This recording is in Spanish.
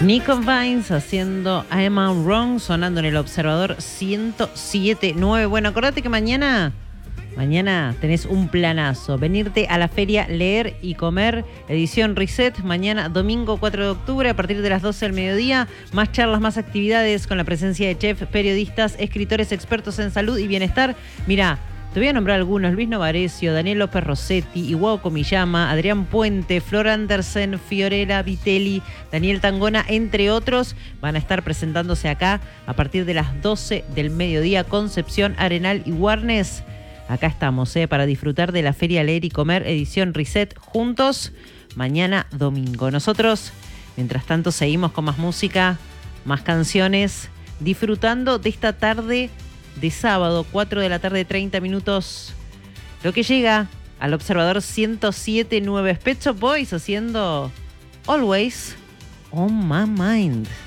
Nico Vines haciendo I'm Wrong, sonando en el Observador 107.9. Bueno, acordate que mañana tenés un planazo. Venirte a la feria Leer y Comer, edición Reset, mañana domingo 4 de octubre a partir de las 12 del mediodía. Más charlas, más actividades con la presencia de chefs, periodistas, escritores expertos en salud y bienestar. Mirá, te voy a nombrar algunos: Luis Novarecio, Daniel López Rossetti, Iwao Komiyama, Adrián Puente, Flor Andersen, Fiorella Vitelli, Daniel Tangona, entre otros. Van a estar presentándose acá a partir de las 12 del mediodía. Concepción, Arenal y Warnes. Acá estamos, para disfrutar de la Feria Leer y Comer, edición Reset, juntos, mañana domingo. Nosotros, mientras tanto, seguimos con más música, más canciones, disfrutando de esta tarde de sábado, 4 de la tarde, 30 minutos. Lo que llega al Observador 107.9, Pet Shop Boys haciendo Always on My Mind.